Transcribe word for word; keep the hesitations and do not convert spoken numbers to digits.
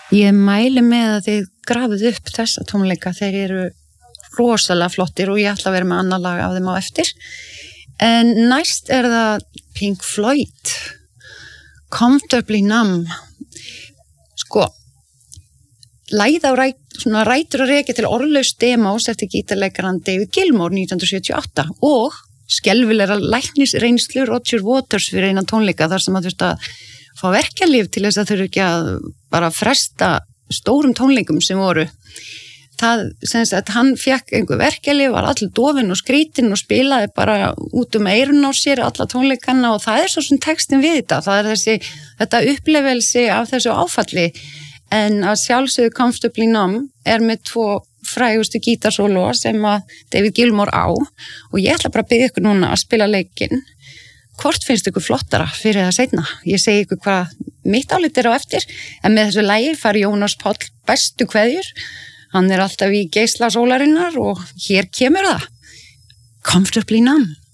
Ég mæli með að þið grafið upp þessa tónleika, þeir eru rosalega flottir og ég ætla að vera með annar lag af þeim á eftir. En næst er það Pink Floyd, Comfortably Numb. Sko, lagið á ræt, svona rætur að rekja til orðlaus demos eftir gítarleikarann David Gilmour nítján hundruð sjötíu og átta og skelfilega læknisreynslu Roger Waters fyrir eina tónleika þar sem að þurft að fá verkjalyf til þess að þurfa ekki að bara fresta stórum tónleikum sem voru. Það, sem sagt, hann fekk einhver verkjalyf, var allir dofinn og skrítinn og spilaði bara út um eyrun á sér alla tónleikana og það er svo sem textin við þetta. Það er þessi, þetta upplevelsi af þessu áfalli en að sjálfsögðu Comfortably Numb er með tvo frægustu gítarsóló sem að David Gilmour á og ég ætla bara að biðja ykkur núna að spila leikinn. Hvort finnst ykkur flottara fyrir það seinna? Ég segi ykkur hvað mitt álit er á eftir, en með þessu lagi fari Jónas Páll bestu kveðjur. Hann er alltaf í geisla sólarinnar og hér kemur það. Comfortably Numb.